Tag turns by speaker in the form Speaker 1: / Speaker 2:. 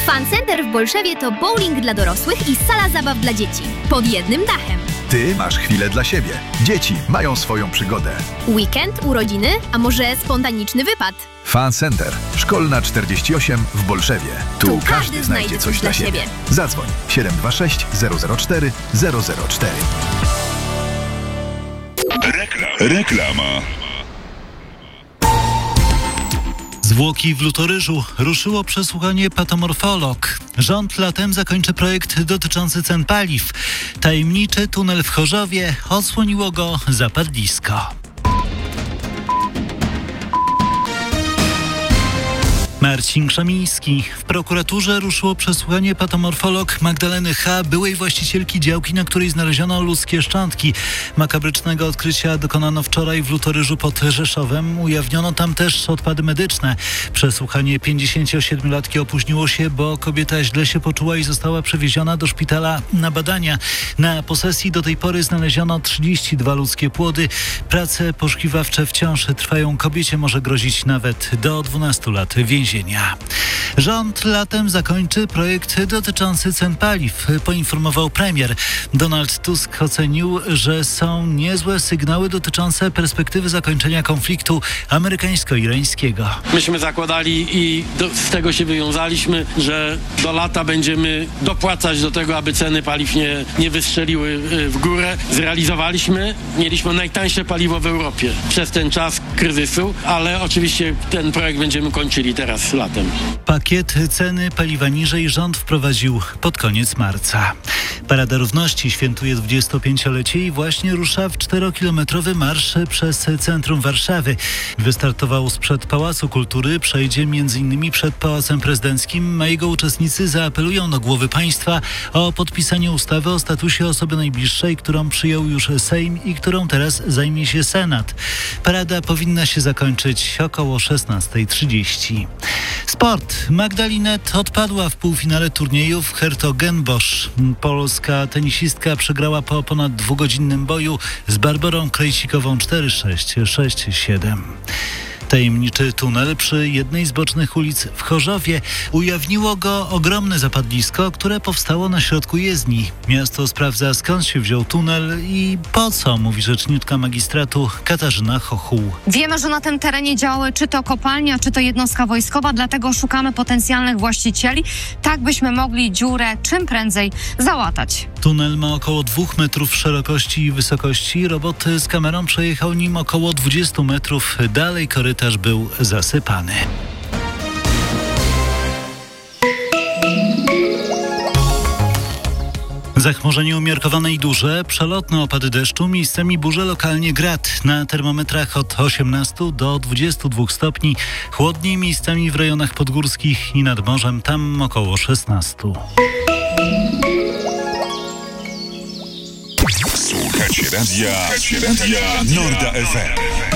Speaker 1: Fun Center w Bolszewie to bowling dla dorosłych i sala zabaw dla dzieci. Pod jednym dachem.
Speaker 2: Ty masz chwilę dla siebie. Dzieci mają swoją przygodę.
Speaker 1: Weekend, urodziny, a może spontaniczny wypad?
Speaker 2: Fun Center. Szkolna 48 w Bolszewie. Tu każdy znajdzie coś dla siebie. Zadzwoń 726 004 004.
Speaker 3: Reklama.
Speaker 4: Zwłoki w Lutoryżu. Ruszyło przesłuchanie patomorfolog. Rząd latem zakończy projekt dotyczący cen paliw. Tajemniczy tunel w Chorzowie, odsłoniło go zapadlisko. Marcin Krzemiński. W prokuraturze ruszyło przesłuchanie patomorfolog Magdaleny H., byłej właścicielki działki, na której znaleziono ludzkie szczątki. Makabrycznego odkrycia dokonano wczoraj w Lutoryżu pod Rzeszowem. Ujawniono tam też odpady medyczne. Przesłuchanie 57-latki opóźniło się, bo kobieta źle się poczuła i została przewieziona do szpitala na badania. Na posesji do tej pory znaleziono 32 ludzkie płody. Prace poszukiwawcze wciąż trwają. Kobiecie może grozić nawet do 12 lat więzienia. Rząd latem zakończy projekt dotyczący cen paliw, poinformował premier. Donald Tusk ocenił, że są niezłe sygnały dotyczące perspektywy zakończenia konfliktu amerykańsko-irańskiego.
Speaker 5: Myśmy zakładali i z tego się wywiązaliśmy, że do lata będziemy dopłacać do tego, aby ceny paliw nie wystrzeliły w górę. Zrealizowaliśmy, mieliśmy najtańsze paliwo w Europie przez ten czas kryzysu, ale oczywiście ten projekt będziemy kończyli teraz latem.
Speaker 4: Pakiet ceny paliwa niżej rząd wprowadził pod koniec marca. Parada Równości świętuje 25-lecie i właśnie rusza w 4-kilometrowy marsz przez centrum Warszawy. Wystartował sprzed Pałacu Kultury, przejdzie m.in. przed Pałacem Prezydenckim, a jego uczestnicy zaapelują do głowy państwa o podpisanie ustawy o statusie osoby najbliższej, którą przyjął już Sejm i którą teraz zajmie się Senat. Parada powinna się zakończyć około 16:30. Sport. Magda Linette odpadła w półfinale turnieju w Hertogenbosch. Polska tenisistka przegrała po ponad dwugodzinnym boju z Barbarą Krejcikową 4-6, 6-7. Tajemniczy tunel przy jednej z bocznych ulic w Chorzowie. Ujawniło go ogromne zapadlisko, które powstało na środku jezdni. Miasto sprawdza, skąd się wziął tunel i po co, mówi rzeczniczka magistratu Katarzyna Chochuł.
Speaker 6: Wiemy, że na tym terenie działały czy to kopalnia, czy to jednostka wojskowa, dlatego szukamy potencjalnych właścicieli, tak byśmy mogli dziurę czym prędzej załatać.
Speaker 4: Tunel ma około 2 metrów szerokości i wysokości. Robot z kamerą przejechał nim około 20 metrów. Dalej korytarz był zasypany. Zachmurzenie umiarkowane i duże, przelotne opady deszczu, miejscami burze, lokalnie grad. Na termometrach od 18 do 22 stopni. Chłodniej miejscami w rejonach podgórskich i nad morzem, tam około 16.
Speaker 3: Słuchacie radia Norda FM.